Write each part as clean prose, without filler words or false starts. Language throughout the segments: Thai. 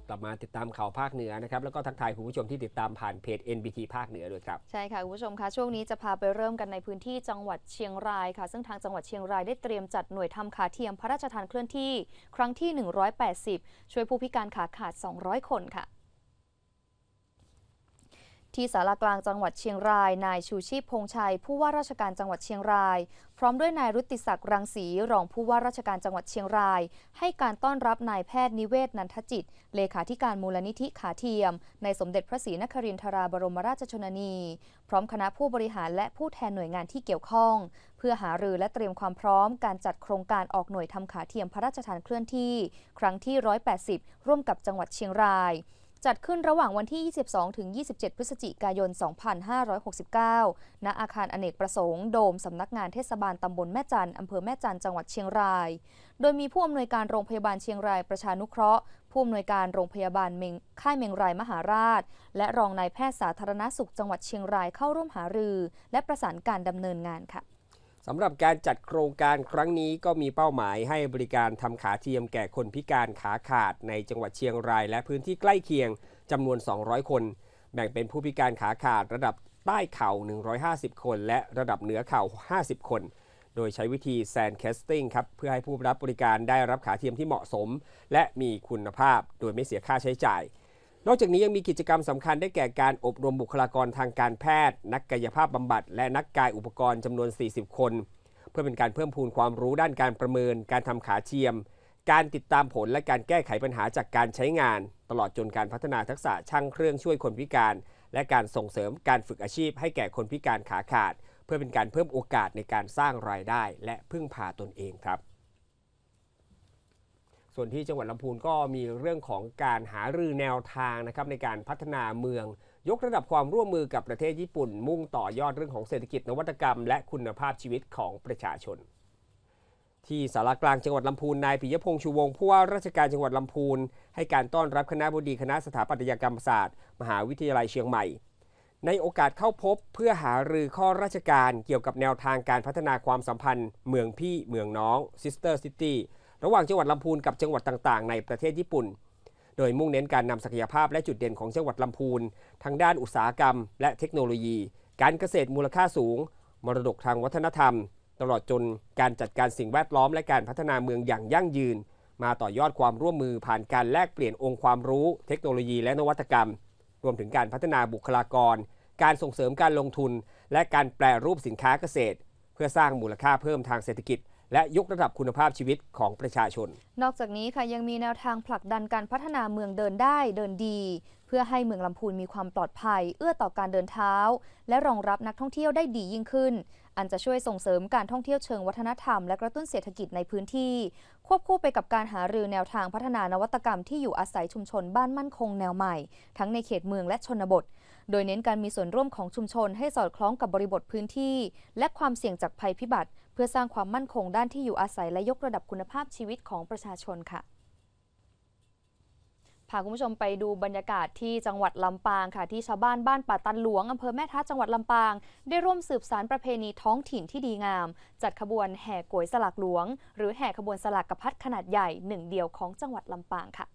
กลับมาติดตามข่าวภาคเหนือนะครับแล้วก็ทักทายคุณผู้ชมที่ติดตามผ่านเพจ NBT ภาคเหนือด้วยครับใช่ค่ะคุณผู้ชมคะช่วงนี้จะพาไปเริ่มกันในพื้นที่จังหวัดเชียงรายค่ะซึ่งทางจังหวัดเชียงรายได้เตรียมจัดหน่วยทำขาเทียมพระราชทานเคลื่อนที่ครั้งที่180ช่วยผู้พิการขาขาด200คนค่ะที่ศาลากลางจังหวัดเชียงรายนายชูชีพพงษ์ชัยผู้ว่าราชการจังหวัดเชียงรายพร้อมด้วยนายรุตติศักดิ์รังสีรองผู้ว่าราชการจังหวัดเชียงรายให้การต้อนรับนายแพทย์นิเวศนันทจิตเลขาธิการมูลนิธิขาเทียมในสมเด็จพระศรีนครินทราบรมราชชนนีพร้อมคณะผู้บริหารและผู้แทนหน่วยงานที่เกี่ยวข้องเพื่อหารือและเตรียมความพร้อมการจัดโครงการออกหน่วยทำขาเทียมพระราชทานเคลื่อนที่ครั้งที่180ร่วมกับจังหวัดเชียงรายจัดขึ้นระหว่างวันที่ 22 ถึง 27 พฤศจิกายน 2569 ณ อาคารอเนกประสงค์โดมสำนักงานเทศบาลตำบลแม่จันทร์อำเภอแม่จันทร์จังหวัดเชียงราย โดยมีผู้อำนวยการโรงพยาบาลเชียงรายประชานุเคราะห์ผู้อำนวยการโรงพยาบาลค่ายเมงรายมหาราชและรองนายแพทย์สาธารณสุขจังหวัดเชียงรายเข้าร่วมหารือและประสานการดำเนินงานค่ะสำหรับการจัดโครงการครั้งนี้ก็มีเป้าหมายให้บริการทำขาเทียมแก่คนพิการขาขาดในจังหวัดเชียงรายและพื้นที่ใกล้เคียงจำนวน200คนแบ่งเป็นผู้พิการขาขาดระดับใต้เข่า150คนและระดับเหนือเข่า50คนโดยใช้วิธีแซนด์แคสติ้งครับเพื่อให้ผู้รับบริการได้รับขาเทียมที่เหมาะสมและมีคุณภาพโดยไม่เสียค่าใช้จ่ายนอกจากนี้ยังมีกิจกรรมสำคัญได้แก่การอบรมบุคลากรทางการแพทย์นักกายภาพบำบัดและนักกายอุปกรณ์จำนวน40คนเพื่อเป็นการเพิ่มพูนความรู้ด้านการประเมินการทำขาเทียมการติดตามผลและการแก้ไขปัญหาจากการใช้งานตลอดจนการพัฒนาทักษะช่างเครื่องช่วยคนพิการและการส่งเสริมการฝึกอาชีพให้แก่คนพิการขาขาดเพื่อเป็นการเพิ่มโอกาสในการสร้างรายได้และพึ่งพาตนเองครับส่วนที่จังหวัดลำพูนก็มีเรื่องของการหารือแนวทางนะครับในการพัฒนาเมืองยกระดับความร่วมมือกับประเทศญี่ปุ่นมุ่งต่อยอดเรื่องของเศรษฐกิจนวัตกรรมและคุณภาพชีวิตของประชาชนที่ศาลากลางจังหวัดลำพูนนายปิยพงษ์ชูวงศ์ผู้ว่าราชการจังหวัดลำพูนให้การต้อนรับคณบดีคณะสถาปัตยกรรมศาสตร์มหาวิทยาลัยเชียงใหม่ในโอกาสเข้าพบเพื่อหารือข้อราชการเกี่ยวกับแนวทางการพัฒนาความสัมพันธ์เมืองพี่เมืองน้อง Sister City ระหว่างจังหวัดลำพูนกับจังหวัดต่างๆในประเทศญี่ปุ่นโดยมุ่งเน้นการนำศักยภาพและจุดเด่นของจังหวัดลำพูนทางด้านอุตสาหกรรมและเทคโนโลยีการเกษตรมูลค่าสูงมรดกทางวัฒนธรรมตลอดจนการจัดการสิ่งแวดล้อมและการพัฒนาเมืองอย่างยั่งยืนมาต่อยอดความร่วมมือผ่านการแลกเปลี่ยนองค์ความรู้เทคโนโลยีและนวัตกรรมรวมถึงการพัฒนาบุคลากรการส่งเสริมการลงทุนและการแปรรูปสินค้าเกษตรเพื่อสร้างมูลค่าเพิ่มทางเศรษฐกิจและยกระดับคุณภาพชีวิตของประชาชนนอกจากนี้ค่ะยังมีแนวทางผลักดันการพัฒนาเมืองเดินได้เดินดีเพื่อให้เมืองลำพูนมีความปลอดภัยเอื้อต่อการเดินเท้าและรองรับนักท่องเที่ยวได้ดียิ่งขึ้นอันจะช่วยส่งเสริมการท่องเที่ยวเชิงวัฒนธรรมและกระตุ้นเศรษฐกิจในพื้นที่ควบคู่ไปกับการหารือแนวทางพัฒนานวัตกรรมที่อยู่อาศัยชุมชนบ้านมั่นคงแนวใหม่ทั้งในเขตเมืองและชนบทโดยเน้นการมีส่วนร่วมของชุมชนให้สอดคล้องกับบริบทพื้นที่และความเสี่ยงจากภัยพิบัติเพื่อสร้างความมั่นคงด้านที่อยู่อาศัยและยกระดับคุณภาพชีวิตของประชาชนค่ะพาคุณผู้ชมไปดูบรรยากาศที่จังหวัดลำปางค่ะที่ชาวบ้านบ้านป่าตันหลวงอำเภอแม่ทัดจังหวัดลำปางได้ร่วมสืบสานประเพณีท้องถิ่นที่ดีงามจัดขบวนแห่โกยสลากหลวงหรือแห่ขบวนสลากกพัดขนาดใหญ่หนึ่งเดียวของจังหวัดลำปางค่ะ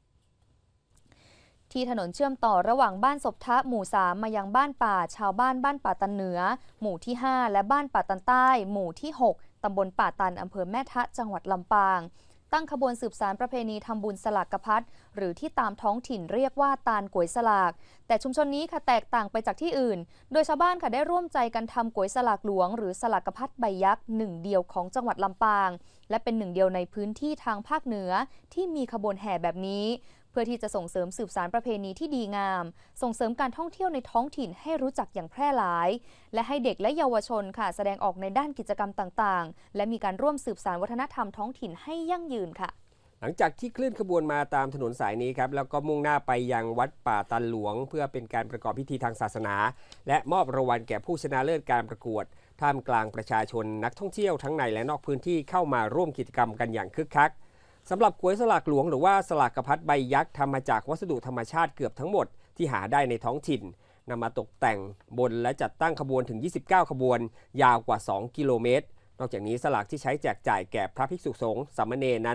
ที่ถนนเชื่อมต่อระหว่างบ้านศพทะหมู่ 3มายังบ้านป่าชาวบ้านบ้านป่าตันเหนือหมู่ที่ 5และบ้านป่าตันใต้หมู่ที่ 6ตำบลป่าตันอำเภอแม่ทะจังหวัดลำปางตั้งขบวนสืบสานประเพณีทำบุญสลากกพัดหรือที่ตามท้องถิ่นเรียกว่าตาลก๋วยสลากแต่ชุมชนนี้ค่ะแตกต่างไปจากที่อื่นโดยชาวบ้านค่ะได้ร่วมใจกันทำก๋วยสลากหลวงหรือสลากกพัดใบยักษ์หนึ่งเดียวของจังหวัดลำปางและเป็นหนึ่งเดียวในพื้นที่ทางภาคเหนือที่มีขบวนแห่แบบนี้เพื่อที่จะส่งเสริมสืบสานประเพณีที่ดีงามส่งเสริมการท่องเที่ยวในท้องถิ่นให้รู้จักอย่างแพร่หลายและให้เด็กและเยาวชนค่ะแสดงออกในด้านกิจกรรมต่างๆและมีการร่วมสืบสานวัฒนธรรมท้องถิ่นให้ยั่งยืนค่ะหลังจากที่เคลื่อนขบวนมาตามถนนสายนี้ครับแล้วก็มุ่งหน้าไปยังวัดป่าตันหลวงเพื่อเป็นการประกอบพิธีทางศาสนาและมอบรางวัลแก่ผู้ชนะเลิศการประกวดท่ามกลางประชาชนนักท่องเที่ยวทั้งในและนอกพื้นที่เข้ามาร่วมกิจกรรมกันอย่างคึกคักสำหรับก๋วยสลากหลวงหรือว่าสลากกพัดใบยักษ์ทำมาจากวัสดุธรรมชาติเกือบทั้งหมดที่หาได้ในท้องถิ่นนำมาตกแต่งบนและจัดตั้งขบวนถึง29ขบวนยาวกว่า2กิโลเมตรนอกจากนี้สลากที่ใช้แจกจ่ายแก่พระภิกษุสงฆ์สามเณรนั้นก็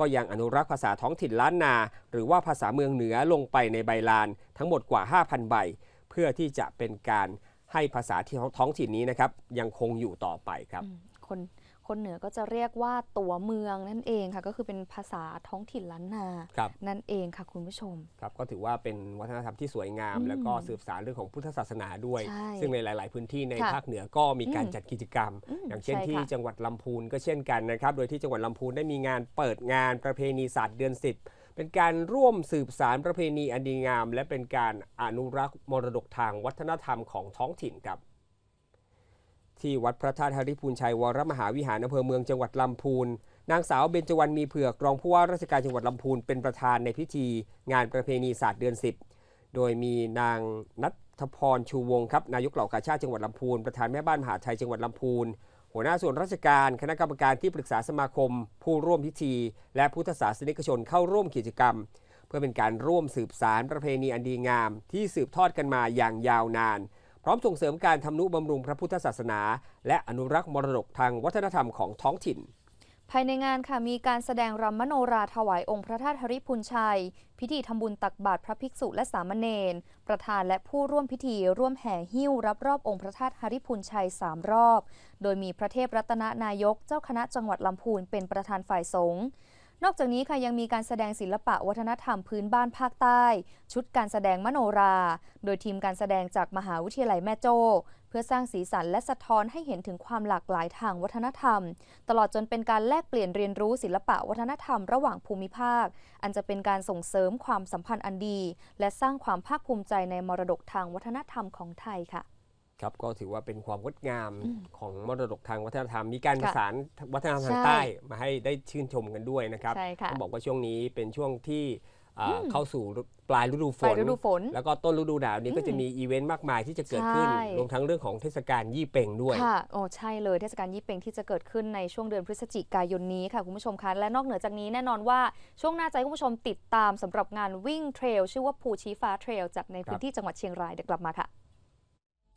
ก็ยังอนุรักษ์ภาษาท้องถิ่นล้านนาหรือว่าภาษาเมืองเหนือลงไปในใบลานทั้งหมดกว่า 5,000 ใบเพื่อที่จะเป็นการให้ภาษาที่ท้องถิ่นนี้นะครับยังคงอยู่ต่อไปครับคนเหนือก็จะเรียกว่าตัวเมืองนั่นเองค่ะก็คือเป็นภาษาท้องถิ่นล้านนานั่นเองค่ะคุณผู้ชมครับก็ถือว่าเป็นวัฒนธรรมที่สวยงามแล้วก็สืบสานเรื่องของพุทธศาสนาด้วยซึ่งในหลายๆพื้นที่ในภาคเหนือก็มีการจัดกิจกรรมอย่างเช่นที่จังหวัดลำพูนก็เช่นกันนะครับโดยที่จังหวัดลำพูนได้มีงานเปิดงานประเพณีศาสตร์เดือน10เป็นการร่วมสืบสานประเพณีอันดีงามและเป็นการอนุรักษ์มรดกทางวัฒนธรรมของท้องถิ่นครับที่วัดพระธาตุหริพูนชัยวรมหาวิหารอำเภอเมืองจังหวัดลำพูนนางสาวเบญจวรรณมีเผือกรองผู้ว่าราชการจังหวัดลำพูนเป็นประธานในพิธีงานประเพณีศาสตร์เดือน10โดยมีนางณัฐพรชูวงศ์ครับนายกเหล่ากาชาติจังหวัดลำพูนประธานแม่บ้านมหาไทยจังหวัดลำพูนหัวหน้าส่วนราชการคณะกรรมการที่ปรึกษาสมาคมผู้ร่วมพิธีและพุทธศาสนิกชนเข้าร่วมกิจกรรมเพื่อเป็นการร่วมสืบสานประเพณีอันดีงามที่สืบทอดกันมาอย่างยาวนานพร้อมส่งเสริมการทำนุบำรุงพระพุทธศาสนาและอนุรักษ์มรดกทางวัฒนธรรมของท้องถิ่นภายในงานค่ะมีการแสดงรำมโนราถวายองค์พระธาตุหริพูนชัยพิธีทำบุญตักบาตรพระภิกษุและสามเณรประธานและผู้ร่วมพิธีร่วมแห่หิ้วรับรอบองค์พระธาตุหริพูนชัย3รอบโดยมีพระเทพรัตนนายกเจ้าคณะจังหวัดลำพูนเป็นประธานฝ่ายสงฆ์นอกจากนี้ค่ะยังมีการแสดงศิลปะวัฒนธรรมพื้นบ้านภาคใต้ชุดการแสดงมโนราโดยทีมการแสดงจากมหาวิทยาลัยแม่โจ้เพื่อสร้างสีสันและสะท้อนให้เห็นถึงความหลากหลายทางวัฒนธรรมตลอดจนเป็นการแลกเปลี่ยนเรียนรู้ศิลปะวัฒนธรรมระหว่างภูมิภาคอันจะเป็นการส่งเสริมความสัมพันธ์อันดีและสร้างความภาคภูมิใจในมรดกทางวัฒนธรรมของไทยค่ะครับก็ถือว่าเป็นความงดงามของมรดกทางวัฒนธรรมมีการประสานวัฒนธรรมทางใต้มาให้ได้ชื่นชมกันด้วยนะครับต้องบอกว่าช่วงนี้เป็นช่วงที่เข้าสู่ปลายฤดูฝนแล้วก็ต้นฤดูหนาวนี้ก็จะมีอีเวนต์มากมายที่จะเกิดขึ้นรวมทั้งเรื่องของเทศกาลยี่เป่งด้วยค่ะโอ้ใช่เลยเทศกาลยี่เป่งที่จะเกิดขึ้นในช่วงเดือนพฤศจิกายนนี้ค่ะคุณผู้ชมคะและนอกเหนือจากนี้แน่นอนว่าช่วงหน้าจะให้คุณผู้ชมติดตามสำหรับงานวิ่งเทรลชื่อว่าภูชี้ฟ้าเทรลจากในพื้นที่จังหวัดเชียงรายเดี๋ยวกลับมาค่ะ